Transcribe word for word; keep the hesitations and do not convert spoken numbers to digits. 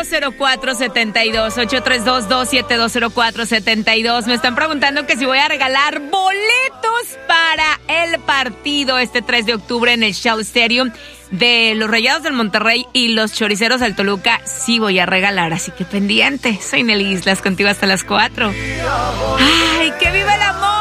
dos cero cuatro siete dos, ocho tres dos, dos siete dos cero cuatro siete dos. Me están preguntando que si voy a regalar boletos para el partido este tres de octubre en el Shell Stadium de los Rayados del Monterrey y los Choriceros del Toluca. Sí voy a regalar, así que pendiente. Soy Nelly Islas, contigo hasta las cuatro. ¡Ay, que viva el amor!